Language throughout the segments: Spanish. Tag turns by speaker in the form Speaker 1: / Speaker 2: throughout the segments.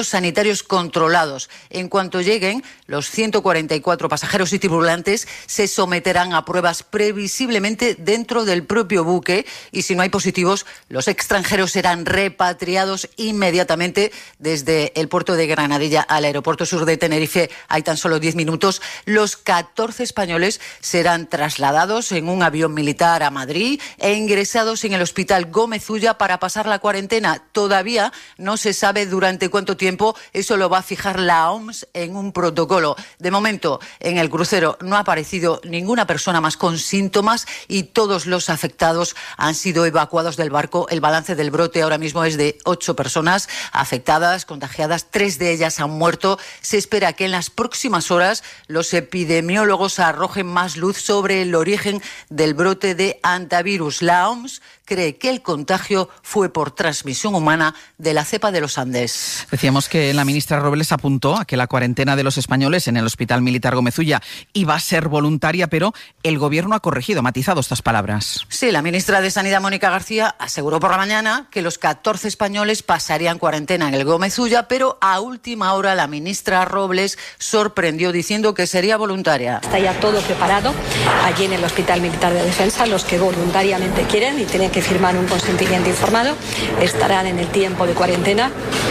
Speaker 1: sanitarios controlados. En cuanto lleguen, los 144 pasajeros y tripulantes se someterán a pruebas previsiblemente dentro del propio buque y si no hay positivos, los extranjeros serán repatriados inmediatamente desde el puerto de Granadilla al aeropuerto sur de Tenerife. Hay tan solo 10 minutos. Los 14 españoles serán trasladados en un avión militar a Madrid e ingresados en el Hospital Gómez Ulla para pasar la cuarentena. Todavía no se sabe durante cuánto tiempo. Eso lo va a fijar la OMS en un protocolo. De momento, en el crucero no ha aparecido ninguna persona más con síntomas y todos los afectados han sido evacuados del barco. El balance del brote ahora mismo es de 8 personas afectadas, contagiadas. 3 de ellas han muerto. Se espera que en las próximas horas los epidemiólogos arrojen más luz sobre el origen del brote de hantavirus. La OMS cree que el contagio fue por transmisión humana de la cepa de los Andes.
Speaker 2: Decíamos que la ministra Robles apuntó a que la cuarentena de los españoles en el Hospital Militar Gómez Ulla iba a ser voluntaria, pero el Gobierno ha corregido, matizado estas palabras.
Speaker 1: Sí, la ministra de Sanidad, Mónica García, aseguró por la mañana que los 14 españoles pasarían cuarentena en el Gómez Ulla, pero a última hora la ministra Robles sorprendió diciendo que sería voluntaria.
Speaker 3: Está ya todo preparado allí en el Hospital Militar de Defensa. Los que voluntariamente quieren y tienen que firmar un consentimiento informado estarán en el tiempo de cuarentena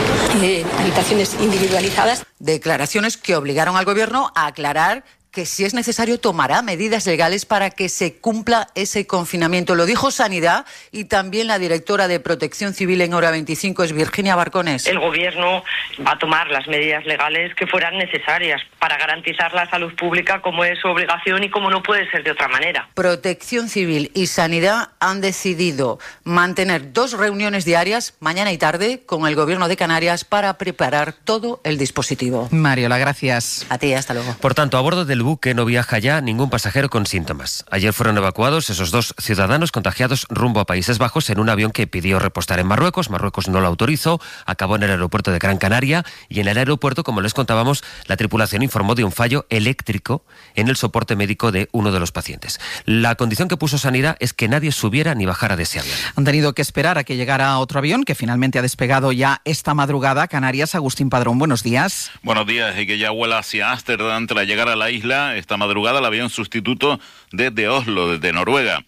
Speaker 3: en habitaciones individualizadas.
Speaker 1: Declaraciones que obligaron al Gobierno a aclarar que si es necesario tomará medidas legales para que se cumpla ese confinamiento. Lo dijo Sanidad y también la directora de Protección Civil en Hora 25 es Virginia Barcones.
Speaker 4: El Gobierno va a tomar las medidas legales que fueran necesarias para garantizar la salud pública como es su obligación y como no puede ser de otra manera.
Speaker 1: Protección Civil y Sanidad han decidido mantener 2 reuniones diarias, mañana y tarde, con el Gobierno de Canarias para preparar todo el dispositivo.
Speaker 2: Mariola, gracias.
Speaker 1: A ti, hasta luego.
Speaker 5: Por tanto, a bordo del buque no viaja ya ningún pasajero con síntomas. Ayer fueron evacuados esos 2 ciudadanos contagiados rumbo a Países Bajos en un avión que pidió repostar en Marruecos. Marruecos no lo autorizó, acabó en el aeropuerto de Gran Canaria y en el aeropuerto, como les contábamos, la tripulación informó de un fallo eléctrico en el soporte médico de uno de los pacientes. La condición que puso Sanidad es que nadie subiera ni bajara de ese avión.
Speaker 2: Han tenido que esperar a que llegara otro avión que finalmente ha despegado ya esta madrugada. Canarias, Agustín Padrón, buenos días.
Speaker 6: Buenos días, y que ya vuela hacia Ámsterdam tras llegar a la isla. Esta madrugada el avión sustituto desde Oslo, desde Noruega.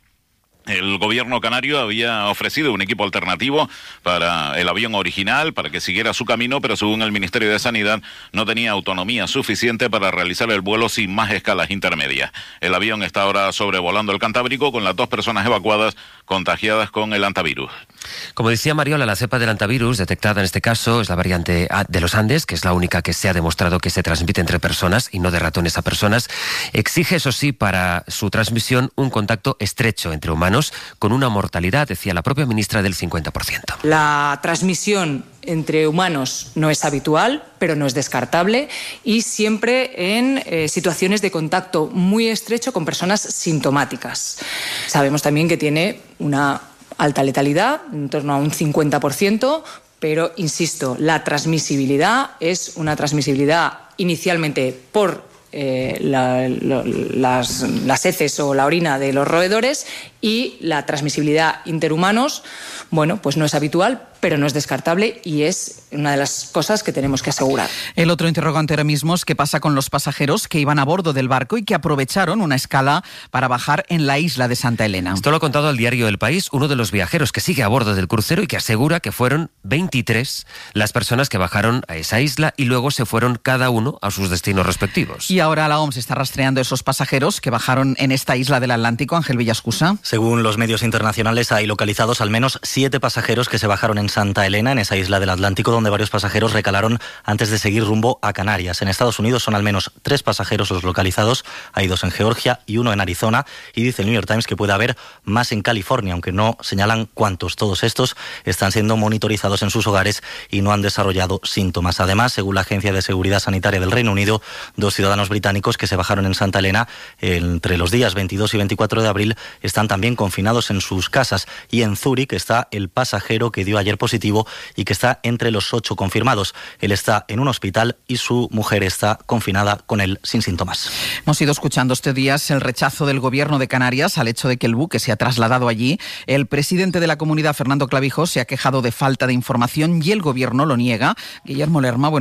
Speaker 6: El gobierno canario había ofrecido un equipo alternativo para el avión original, para que siguiera su camino, pero según el Ministerio de Sanidad no tenía autonomía suficiente para realizar el vuelo sin más escalas intermedias. El avión está ahora sobrevolando el Cantábrico con las 2 personas evacuadas contagiadas con el hantavirus.
Speaker 5: Como decía Mariola, la cepa del hantavirus detectada en este caso es la variante de los Andes, que es la única que se ha demostrado que se transmite entre personas y no de ratones a personas. Exige, eso sí, para su transmisión un contacto estrecho entre humanos, con una mortalidad, decía la propia ministra, del 50%.
Speaker 7: La transmisión entre humanos no es habitual, pero no es descartable, y siempre en situaciones de contacto muy estrecho con personas sintomáticas. Sabemos también que tiene una alta letalidad, en torno a un 50%, pero, insisto, la transmisibilidad es una transmisibilidad inicialmente por las heces o la orina de los roedores, y la transmisibilidad interhumanos, bueno, pues no es habitual, pero no es descartable y es una de las cosas que tenemos que asegurar.
Speaker 2: El otro interrogante ahora mismo es qué pasa con los pasajeros que iban a bordo del barco y que aprovecharon una escala para bajar en la isla de Santa Elena.
Speaker 5: Esto lo ha contado al diario El País uno de los viajeros que sigue a bordo del crucero y que asegura que fueron 23 las personas que bajaron a esa isla y luego se fueron cada uno a sus destinos respectivos.
Speaker 2: Y ahora la OMS está rastreando esos pasajeros que bajaron en esta isla del Atlántico. Ángel Villascusa.
Speaker 8: Según los medios internacionales, hay localizados al menos 7 pasajeros que se bajaron en Santa Elena, en esa isla del Atlántico, donde varios pasajeros recalaron antes de seguir rumbo a Canarias. En Estados Unidos son al menos 3 pasajeros los localizados, hay 2 en Georgia y 1 en Arizona, y dice el New York Times que puede haber más en California, aunque no señalan cuántos. Todos estos están siendo monitorizados en sus hogares y no han desarrollado síntomas. Además, según la Agencia de Seguridad Sanitaria del Reino Unido, 2 ciudadanos británicos que se bajaron en Santa Elena entre los días 22 y 24 de abril están también también confinados en sus casas. Y en Zúrich está el pasajero que dio ayer positivo y que está entre los 8 confirmados. Él está en un hospital y su mujer está confinada con él sin síntomas.
Speaker 2: Hemos ido escuchando estos días el rechazo del Gobierno de Canarias al hecho de que el buque se ha trasladado allí. El presidente de la comunidad, Fernando Clavijo, se ha quejado de falta de información y el Gobierno lo niega. Guillermo Lerma,